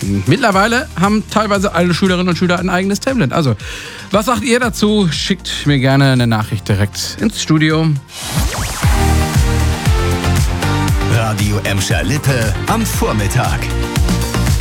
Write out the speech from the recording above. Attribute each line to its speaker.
Speaker 1: Mittlerweile haben teilweise alle Schülerinnen und Schüler ein eigenes Tablet. Also, was sagt ihr dazu? Schickt mir gerne eine Nachricht direkt ins Studio.
Speaker 2: Radio Emscher Lippe am Vormittag.